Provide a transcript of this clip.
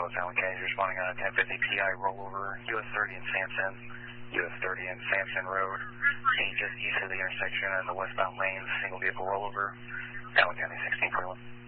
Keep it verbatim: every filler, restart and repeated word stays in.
it's Allen County responding on a ten fifty P I rollover, U S thirty and Sampson, U S thirty and Sampson Road, and just east of the intersection in the westbound lanes, single vehicle rollover, Allen County sixteen forty-one.